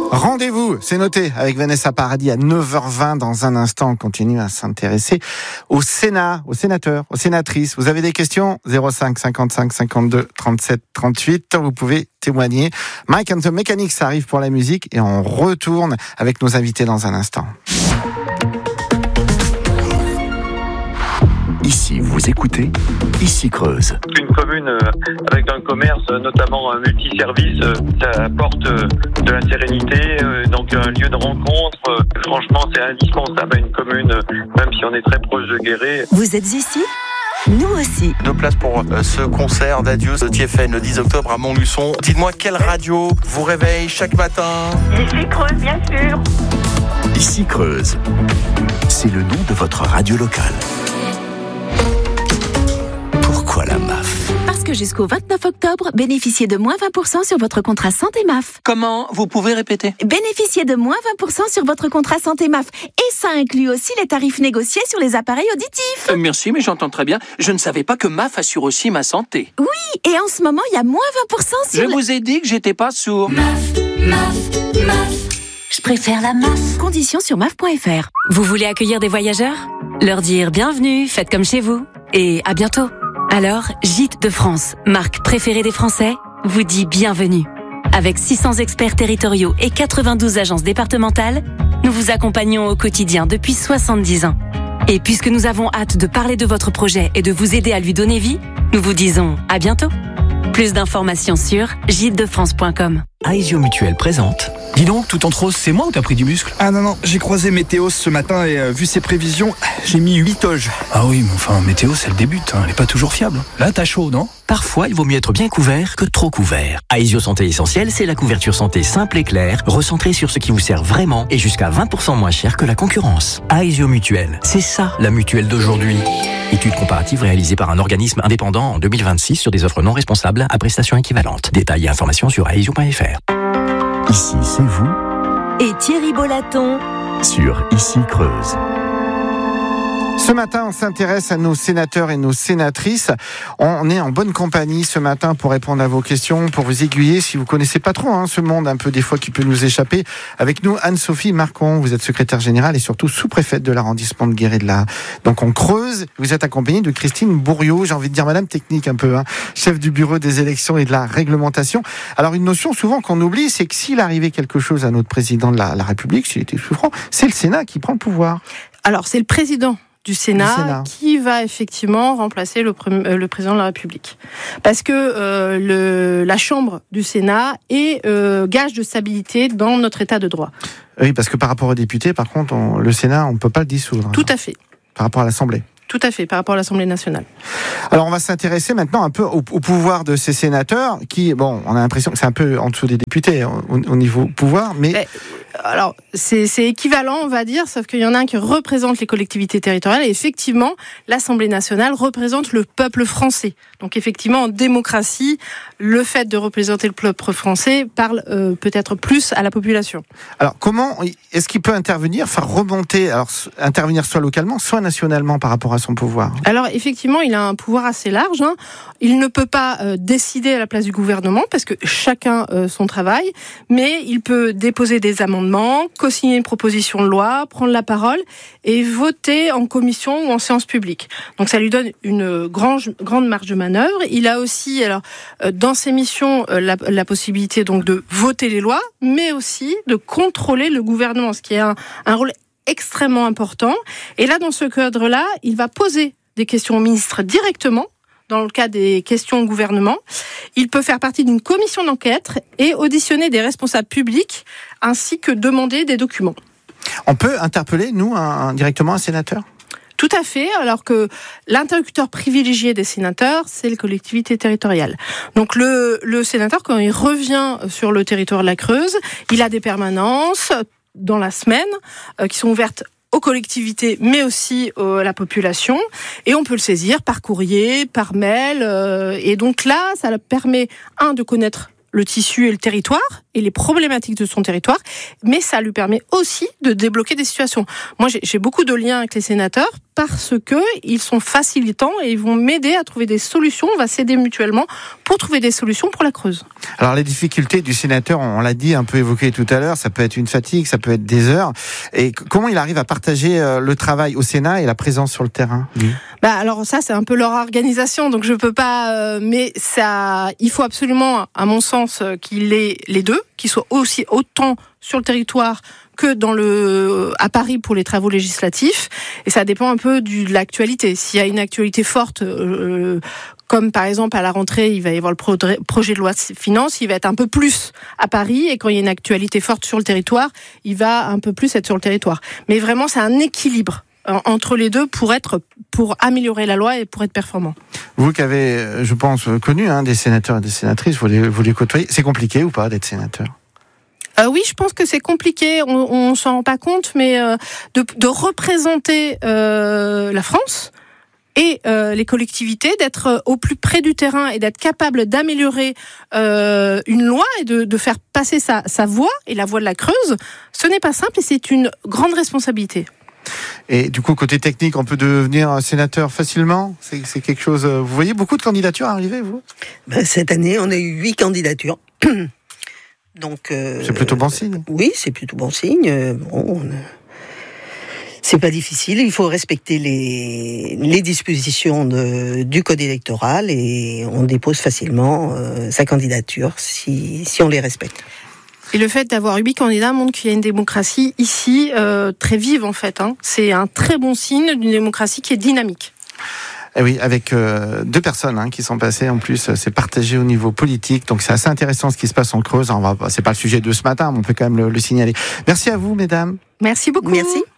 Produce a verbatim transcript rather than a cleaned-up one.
Rendez-vous, c'est noté, avec Vanessa Paradis à neuf heures vingt. Dans un instant, on continue à s'intéresser au Sénat, aux sénateurs, aux sénatrices. Vous avez des questions ? zéro cinq cinquante-cinq cinquante-deux trente-sept trente-huit. Vous pouvez témoigner. Mike and the Mechanics arrive pour la musique et on retourne avec nos invités dans un instant. Ici, vous écoutez, ici Creuse. Une commune euh, avec un commerce, notamment un multiservice, euh, ça apporte euh, de la sérénité, euh, donc un lieu de rencontre. Euh, franchement, c'est indispensable à une commune, euh, même si on est très proche de Guéret. Vous êtes ici ? Nous aussi. Deux places pour euh, ce concert d'adieu de T F N le dix octobre à Montluçon. Dites-moi, quelle radio vous réveille chaque matin ? Ici Creuse, bien sûr. Ici Creuse. C'est le nom de votre radio locale. Pourquoi la M A F ? Parce que jusqu'au vingt-neuf octobre, bénéficiez de moins vingt pour cent sur votre contrat santé M A F. Comment ? Vous pouvez répéter ? Bénéficiez de moins vingt pour cent sur votre contrat santé M A F. Et ça inclut aussi les tarifs négociés sur les appareils auditifs. Euh, merci, mais j'entends très bien. Je ne savais pas que M A F assure aussi ma santé. Oui, et en ce moment, il y a moins vingt pour cent sur... Je le... vous ai dit que j'étais pas sourd. M A F, M A F, M A F. Je préfère la M A F. Conditions sur M A F point F R. Vous voulez accueillir des voyageurs ? Leur dire bienvenue, faites comme chez vous. Et à bientôt. Alors, Gîtes de France, marque préférée des Français, vous dit bienvenue. Avec six cents experts territoriaux et quatre-vingt-douze agences départementales, nous vous accompagnons au quotidien depuis soixante-dix ans. Et puisque nous avons hâte de parler de votre projet et de vous aider à lui donner vie, nous vous disons à bientôt. Plus d'informations sur gîtes de france point com. Aesio Mutuelle présente. Dis donc, tout en rose, c'est moi ou t'as pris du muscle ? Ah non, non, j'ai croisé Météos ce matin et euh, vu ses prévisions, j'ai mis huit toges. Ah oui, mais enfin, météo, c'est le début, hein, elle est pas toujours fiable. Là, t'as chaud, non ? Parfois, il vaut mieux être bien couvert que trop couvert. Aesio Santé Essentielle, c'est la couverture santé simple et claire, recentrée sur ce qui vous sert vraiment et jusqu'à vingt pour cent moins cher que la concurrence. Aesio Mutuelle, c'est ça la mutuelle d'aujourd'hui. Étude comparative réalisée par un organisme indépendant en deux mille vingt-six sur des offres non responsables à prestations équivalentes. Détails et informations sur aesio point f r. Ici, c'est vous. Et Thierry Bolaton Sur Ici Creuse. Ce matin, on s'intéresse à nos sénateurs et nos sénatrices. On est en bonne compagnie ce matin pour répondre à vos questions, pour vous aiguiller si vous connaissez pas trop hein, ce monde un peu des fois qui peut nous échapper. Avec nous, Anne-Sophie Marcon, vous êtes secrétaire générale et surtout sous-préfète de l'arrondissement de Guéret-de-la. Donc on creuse. Vous êtes accompagnée de Christine Bourriot, j'ai envie de dire Madame Technique un peu, hein, chef du bureau des élections et de la réglementation. Alors une notion souvent qu'on oublie, c'est que s'il arrivait quelque chose à notre président de la, la République, s'il était souffrant, c'est le Sénat qui prend le pouvoir. Alors c'est le président du Sénat, du Sénat qui va effectivement remplacer le, euh, le président de la République. Parce que euh, le, la Chambre du Sénat est euh, gage de stabilité dans notre état de droit. Oui, parce que par rapport aux députés, par contre, on, le Sénat, on ne peut pas le dissoudre. Tout à fait. Par rapport à l'Assemblée. Tout à fait, par rapport à l'Assemblée nationale. Alors, on va s'intéresser maintenant un peu au, au pouvoir de ces sénateurs, qui, bon, on a l'impression que c'est un peu en dessous des députés au, au niveau pouvoir, mais... mais alors, c'est, c'est équivalent, on va dire, sauf qu'il y en a un qui représente les collectivités territoriales, et effectivement, l'Assemblée nationale représente le peuple français. Donc, effectivement, en démocratie, le fait de représenter le peuple français parle euh, peut-être plus à la population. Alors, comment est-ce qu'il peut intervenir, faire remonter, alors intervenir soit localement, soit nationalement par rapport à son pouvoir ? Alors, effectivement, il a un pouvoir assez large. Hein. Il ne peut pas euh, décider à la place du gouvernement, parce que chacun euh, son travail, mais il peut déposer des amendements, co-signer une proposition de loi, prendre la parole et voter en commission ou en séance publique. Donc ça lui donne une grande, grande marge de manœuvre. Il a aussi, alors, dans ses missions, la, la possibilité donc de voter les lois, mais aussi de contrôler le gouvernement, ce qui est un, un rôle extrêmement important. Et là, dans ce cadre-là, il va poser des questions au ministre directement. Dans le cas des questions au gouvernement, il peut faire partie d'une commission d'enquête et auditionner des responsables publics ainsi que demander des documents. On peut interpeller, nous, un, directement un sénateur ? Tout à fait, alors que l'interlocuteur privilégié des sénateurs, c'est les collectivités territoriales. Donc le, le sénateur, quand il revient sur le territoire de la Creuse, il a des permanences dans la semaine euh, qui sont ouvertes aux collectivités, mais aussi à la population. Et on peut le saisir par courrier, par mail. Euh, et donc là, ça permet, un, de connaître le tissu et le territoire, et les problématiques de son territoire, mais ça lui permet aussi de débloquer des situations. Moi, j'ai, j'ai beaucoup de liens avec les sénateurs, parce que ils sont facilitants et ils vont m'aider à trouver des solutions. On va s'aider mutuellement pour trouver des solutions pour la Creuse. Alors les difficultés du sénateur, on l'a dit, un peu évoqué tout à l'heure, ça peut être une fatigue, ça peut être des heures. Et comment il arrive à partager le travail au Sénat et la présence sur le terrain, lui ? Bah alors ça c'est un peu leur organisation, donc je peux pas. Euh, mais ça, il faut absolument, à mon sens, qu'il ait les deux, qu'ils soient aussi autant sur le territoire que dans le à Paris pour les travaux législatifs. Et ça dépend un peu du, de l'actualité. S'il y a une actualité forte, euh, comme par exemple à la rentrée, il va y avoir le pro- projet de loi de finances, il va être un peu plus à Paris. Et quand il y a une actualité forte sur le territoire, il va un peu plus être sur le territoire. Mais vraiment, c'est un équilibre entre les deux pour être, pour améliorer la loi et pour être performant. Vous qui avez, je pense, connu hein, des sénateurs et des sénatrices, vous les, vous les côtoyez. C'est compliqué ou pas d'être sénateur ? Euh, oui, je pense que c'est compliqué. On, on s'en rend pas compte, mais euh, de, de représenter euh, la France et euh, les collectivités, d'être au plus près du terrain et d'être capable d'améliorer euh, une loi et de, de faire passer sa, sa voix et la voix de la Creuse, ce n'est pas simple et c'est une grande responsabilité. Et du coup, côté technique, on peut devenir sénateur facilement ? C'est, c'est quelque chose. Vous voyez beaucoup de candidatures arriver, vous ? Ben, cette année, on a eu huit candidatures. Donc, euh, c'est plutôt bon signe. Oui, c'est plutôt bon signe. Bon, on, c'est pas difficile. Il faut respecter les, les dispositions de, du code électoral et on dépose facilement euh, sa candidature si, si on les respecte. Et le fait d'avoir huit candidats montre qu'il y a une démocratie ici euh, très vive en fait. Hein. C'est un très bon signe d'une démocratie qui est dynamique. Et oui, avec euh, deux personnes hein, qui sont passées en plus, c'est partagé au niveau politique, donc c'est assez intéressant ce qui se passe en Creuse. On va, c'est pas le sujet de ce matin, mais on peut quand même le, le signaler. Merci à vous, mesdames. Merci beaucoup. Merci.